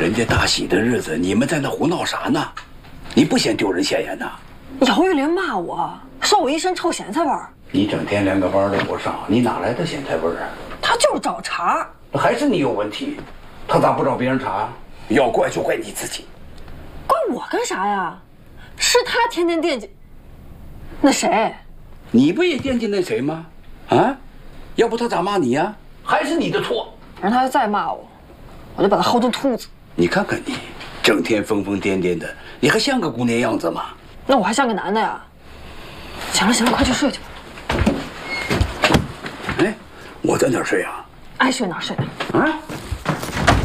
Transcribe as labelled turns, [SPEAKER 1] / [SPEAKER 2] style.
[SPEAKER 1] 人家大喜的日子，你们在那胡闹啥呢？你不嫌丢人现眼呐？
[SPEAKER 2] 姚玉林骂我，说我一身臭咸菜味儿。
[SPEAKER 1] 你整天连个班都不上，你哪来的咸菜味儿啊？
[SPEAKER 2] 他就是找茬，
[SPEAKER 1] 还是你有问题？他咋不找别人茬？要怪就怪你自己。
[SPEAKER 2] 怪我干啥呀？是他天天惦记那谁？
[SPEAKER 1] 你不也惦记那谁吗？啊？要不他咋骂你呀？还是你的错。
[SPEAKER 2] 让他再骂我，我就把他薅成秃子。
[SPEAKER 1] 你看看你，整天疯疯癫癫的，你还像个姑娘样子吗？
[SPEAKER 2] 那我还像个男的呀？行了行了，快去睡去吧。
[SPEAKER 1] 哎，我在哪儿睡啊？
[SPEAKER 2] 爱睡哪儿睡哪儿。
[SPEAKER 1] 啊？